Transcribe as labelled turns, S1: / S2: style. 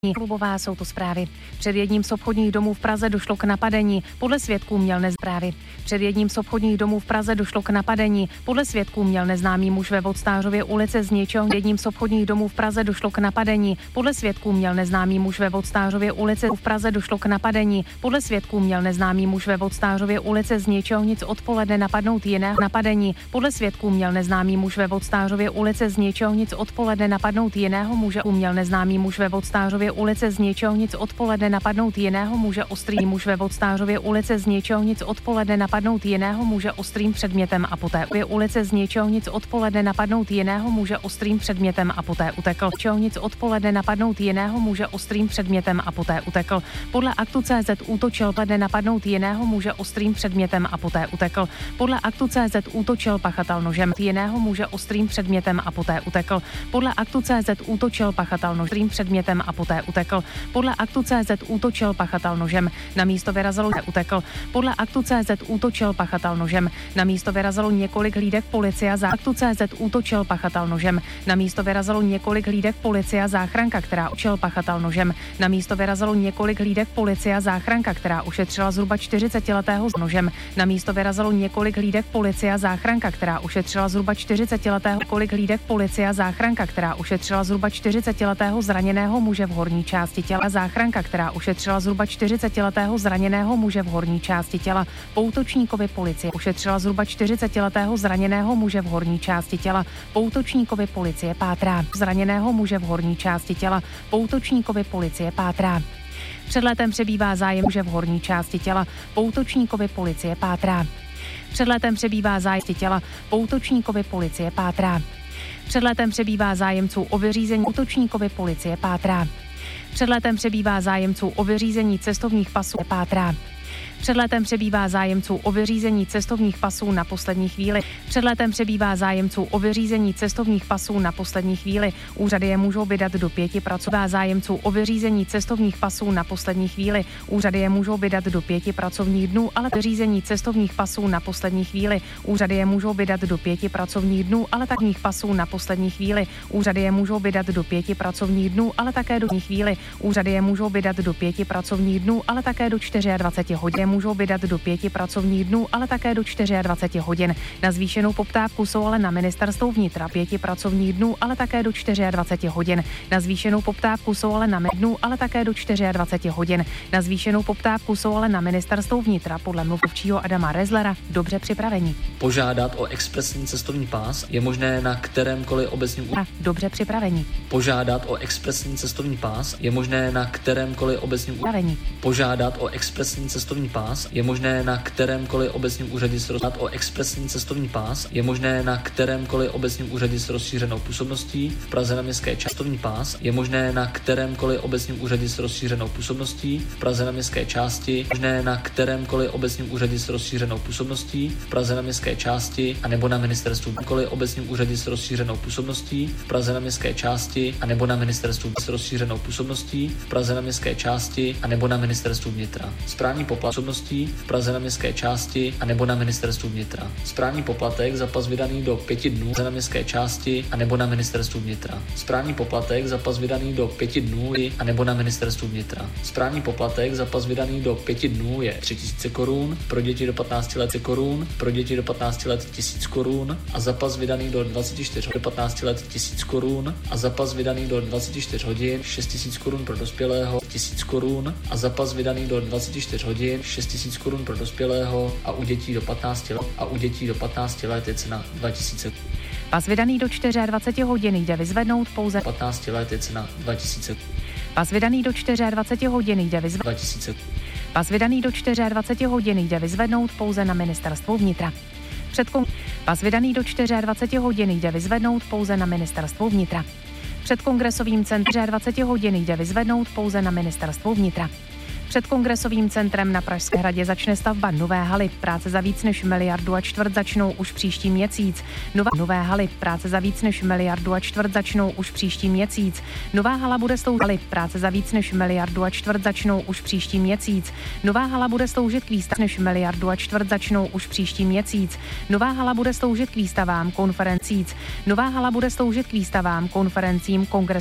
S1: Klubová jsou to zprávy. Před jedním z obchodních domů v Praze došlo k napadení. Podle svědků měl nezprávy. Před jedním z obchodních domů v Praze došlo k napadení. Podle svědků měl neznámý muž ve Vodstářově ulici z něčeho. Jedním z obchodních domů v Praze došlo k napadení. Podle svědků měl neznámý muž ve Vodstářově ulici v Praze došlo k napadení. Podle svědků měl neznámý muž ve Vodstářově ulici z něčeho nic odpoledne napadnout jiného napadení. Podle svědků měl neznámý muž ve Vodstářově ulici z něčeho nic odpoledne napadnout jiného muže. Měl neznámý muž ve Vodstářově ulice z něčeho nic odpoledne napadnout jiného muže. Ostrý muž ve Vodstářově ulice z něčeho nic odpoledne napadnout jiného muže ostrým předmětem a poté ulice z něčeho nic odpoledne napadnout jiného muže ostrým předmětem a poté utekl. Čeho nic odpoledne napadnout jiného muže ostrým předmětem a poté utekl. Podle aktu CZ útočil padne napadnout jiného muže ostrým předmětem a poté utekl. Podle aktu CZ útočil pachatel nožem jiného muže ostrým předmětem a poté utekl. Podle aktu CZ útočil pachatel nožem předmětem a poté utekl. Podle aktu CZ útočil pachatel nožem. Na místo vyrazilo utekl. Podle aktu CZ útočil pachatel nožem. Na místo vyrazilo několik hlídek policie a za aktu CZ útočil pachatel nožem. Na místo vyrazilo několik hlídek policie a záchranka, která učil pachatel nožem. Na místo vyrazilo několik hlídek policie a záchranka, která ušetřila zhruba 40letého s nožem. Na místo vyrazilo několik hlídek policie a záchranka, která ušetřila zhruba 40letého kolik hlídek policie a záchranka, která ušetřila zhruba 40letého zraněného muže v horní části těla. Záchranka, která ušetřila zhruba 40letého zraněného muže v horní části těla. Poutočníkovi policie ušetřila zhruba 40letého zraněného muže v horní části těla. Poutočníkovi policie pátrá. Zraněného muže v horní části těla. Poutočníkovi policie pátrá. Před letem přebývá zájem muže v horní části těla. Poutočníkovi policie pátrá. Před letem přebývá zájem těla. Poutočníkovi policie pátrá. Před letem přebývá zájemců o vyřízení. Útočníkovi policie pátrá. Před letem přebývá zájemců o vyřízení cestovních pasů pátrá. Před letem přebývá zájemců o vyřízení cestovních pasů na poslední chvíli. Před letem přebývá zájemců o vyřízení cestovních pasů na poslední chvíli. Úřady je můžou vydat do 5 pracovních zájemců o vyřízení cestovních pasů na poslední chvíli. Úřady je můžou vydat do 5 pracovních dnů, ale vyřízení cestovních pasů na poslední chvíli. Úřady je můžou vydat do 5 pracovních dnů, ale takních pasů na poslední chvíli. Úřady je můžou vydat do 5 pracovních dnů, ale také do chvíli. Úřady je můžou vydat do 5 pracovních dnů, ale také do 24 hodin. Můžou vydat do 5 pracovních dnů, ale také do 24 hodin. Na zvýšenou poptávku jsou ale na ministerstvu vnitra 5 pracovních dnů, ale také do 24 hodin. Na zvýšenou poptávku jsou ale na dnů, ale také do 24 hodin. Na zvýšenou poptávku jsou ale na ministerstvu vnitra podle mluvčího Adama Rezlera dobře připraveni.
S2: Požádat o expresní cestovní pás je možné na kterémkoliv obecním
S1: dobře připraveni.
S2: Požádat o expresní cestovní pás je možné na kterémkoliv obecním Požádat o expresní cestovní pás je možné na kterémkoliv obecním úřadě s o expresní cestovní pás je možné na kterémkoliv obecním úřadě s rozšířenou působností v Praze na městské cestovní pás je možné na kterémkoliv obecním úřadě s rozšířenou působností v Praze na městské části možné na kterémkoliv obecním úřadě s rozšířenou působností v Praze na městské části a nebo na ministerstvu obecním úřadě s rozšířenou působností v Praze na městské části a nebo na ministerstvu s rozšířenou působností v Praze na městské části a nebo na ministerstvu vnitra. Správní poplatek v Praze na městské části a nebo na ministerstvu vnitra. Správní poplatek za pas vydaný do 5 dnů na městské části a nebo na ministerstvu vnitra. Správní poplatek za pas vydaný do 5 dnů a nebo na ministerstvu vnitra. Správní poplatek za pas vydaný do 5 dnů je 3000 korun, pro děti do 15 let korun, pro děti do 15 let 1000 korun a za pas vydaný do 24 do 15 let 1000 korun a za pas vydaný do 24 hodin 6000 korun pro dospělého 1000 korun a za pas vydaný do 24 hodin 6000 korun pro dospělého a u dětí do 15 let je cena 2000.
S1: Pas vydaný do 24 hodin jde vyzvednout pouze
S2: 15 let je cena 2000.
S1: Pas vydaný do 24 hodin jde vyzvednout
S2: 2000.
S1: Pas vydaný do 24 hodin jde vyzvednout pouze na ministerstvu vnitra. Pas vydaný do 24 hodin jde vyzvednout pouze na ministerstvu vnitra. Před kongresovým centrem 20 hodin jde vyzvednout pouze na ministerstvu vnitra. Před kongresovým centrem na Pražské hradě začne stavba nové haly. Práce za víc než 1,25 miliardy začnou už příští měsíc. Nové haly. Práce za víc než 1,25 miliardy začnou už příští měsíc. Nová hala bude sloužit. Práce za víc než 1,25 miliardy začnou už příští měsíc. Nová hala bude sloužit k výstavám než 1,25 miliardy začnou už příští měsíc. Nová hala bude sloužit k výstavám konferencím. Nová hala bude sloužit k výstavám konferencím kongresu.